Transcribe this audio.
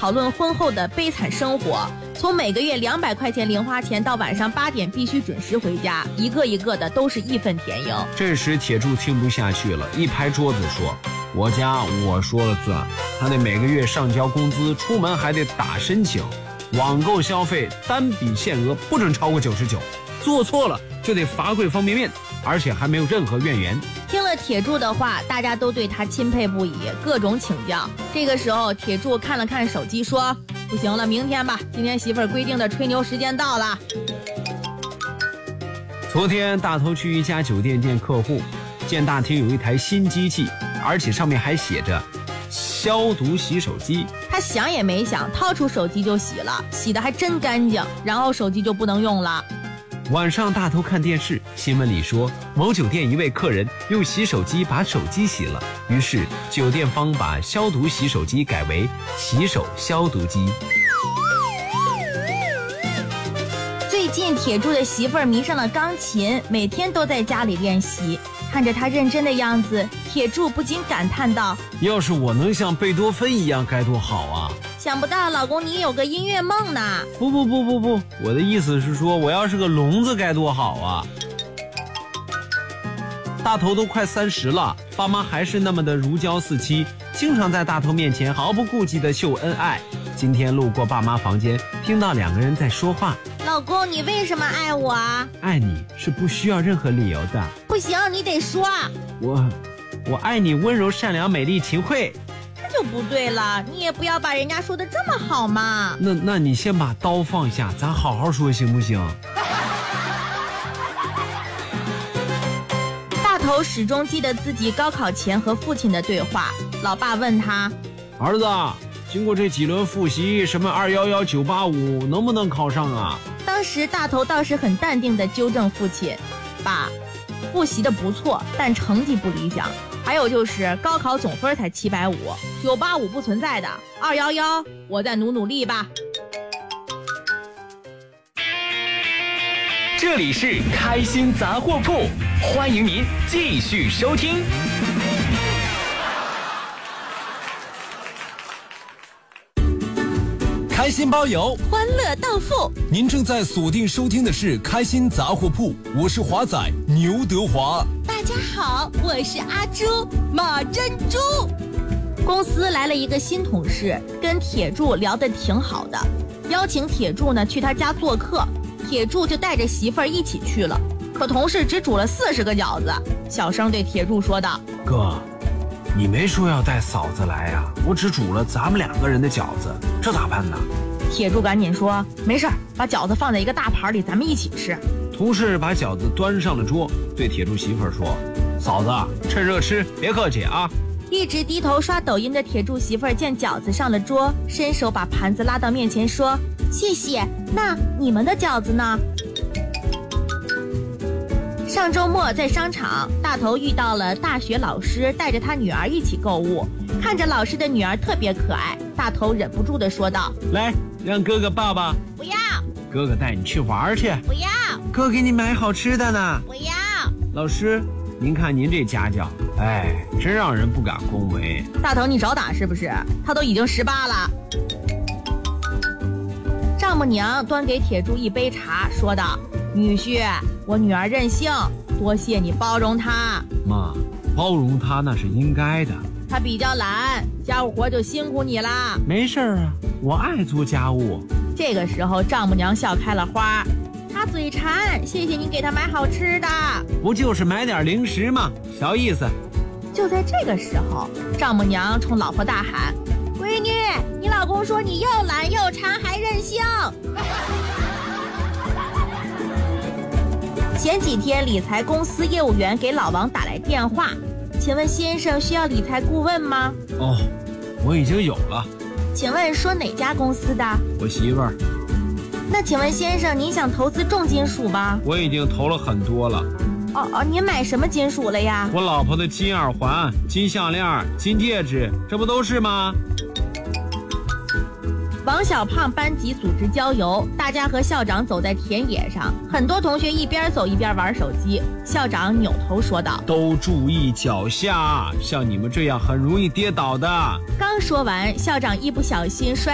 讨论婚后的悲惨生活，从每个月200块钱零花钱到晚上8点必须准时回家，一个一个的都是义愤填膺。 这时铁柱听不下去了，一拍桌子说：“我家我说了算，他得每个月上交工资，出门还得打申请，网购消费单笔限额不准超过99，做错了就得罚跪方便面，而且还没有任何怨言。” 听了铁柱的话，大家都对他钦佩不已，各种请教。这个时候，铁柱看了看手机，说：“不行了，明天吧，今天媳妇儿规定的吹牛时间到了。” 昨天大头去一家酒店见客户，见大厅有一台新机器，而且上面还写着消毒洗手机。 他想也没想，掏出手机就洗了，洗得还真干净，然后手机就不能用了。 晚上大头看电视，新闻里说某酒店一位客人用洗手机把手机洗了，于是酒店方把消毒洗手机改为洗手消毒机。 最近铁柱的媳妇儿迷上了钢琴，每天都在家里练习。看着他认真的样子，铁柱不禁感叹道：“ 要是我能像贝多芬一样该多好啊！ 想不到老公你有个音乐梦呢。” 不，我的意思是说，我要是个聋子该多好啊！大头都快30了，爸妈还是那么的如胶似漆，经常在大头面前毫不顾忌的秀恩爱。今天路过爸妈房间，听到2个人在说话。 老公，你为什么爱我啊？ 爱你是不需要任何理由的。 不行，你得说。 我爱你温柔善良美丽勤惠。 这就不对了，你也不要把人家说的这么好嘛。 那你先把刀放下，咱好好说行不行？ 大头始终记得自己高考前和父亲的对话。老爸问他：“ 儿子，经过这几轮复习，什么211、985能不能考上啊？” 当时大头倒是很淡定地纠正父亲：“爸，复习的不错，但成绩不理想。还有就是高考总分才750，985不存在的，211我再努力吧。” 这里是开心杂货铺，欢迎您继续收听。 开心包邮， 欢乐到付。 您正在锁定收听的是开心杂货铺，我是华仔牛德华。 大家好，我是阿朱马珍珠。公司来了一个新同事，跟铁柱聊得挺好的，邀请铁柱呢去他家做客，铁柱就带着媳妇儿一起去了。可同事只煮了40个饺子，小声对铁柱说道：“ 哥，你没说要带嫂子来呀？我只煮了咱们2个人的饺子，这咋办呢？” 铁柱赶紧说：“没事儿，把饺子放在一个大盘里，咱们一起吃。” 同事把饺子端上了桌，对铁柱媳妇儿说：“嫂子，趁热吃，别客气啊。” 一直低头刷抖音的铁柱媳妇儿见饺子上了桌，伸手把盘子拉到面前说：“谢谢。那你们的饺子呢？”上周末在商场，大头遇到了大学老师，带着他女儿一起购物。看着老师的女儿特别可爱，大头忍不住地说道：“ 来，让哥哥抱抱。”“ 不要。”“ 哥哥带你去玩去。”“ 不要。”“ 哥给你买好吃的呢。”“ 不要。”“ 老师，您看您这家教，哎，真让人不敢恭维。”“ 大头你找打是不是？他都已经18了。”丈母娘端给铁柱一杯茶，说道：“女婿，我女儿任性，多谢你包容她。”“ 妈，包容她那是应该的。 她比较懒，家务活就辛苦你啦。”“ 没事啊，我爱做家务。” 这个时候，丈母娘笑开了花，她嘴馋，谢谢你给她买好吃的。 不就是买点零食吗？小意思。 就在这个时候，丈母娘冲老婆大喊：“闺女，你老公说你又懒又馋还任性。”前几天理财公司业务员给老王打来电话，请问先生需要理财顾问吗？ 哦，我已经有了。 请问说哪家公司的？ 我媳妇儿。 那请问先生您想投资重金属吗？ 我已经投了很多了。 您买什么金属了呀？ 我老婆的金耳环、金项链、金戒指，这不都是吗？ 王小胖班级组织郊游，大家和校长走在田野上，很多同学一边走一边玩手机。校长扭头说道：“ 都注意脚下，像你们这样很容易跌倒的。” 刚说完，校长一不小心摔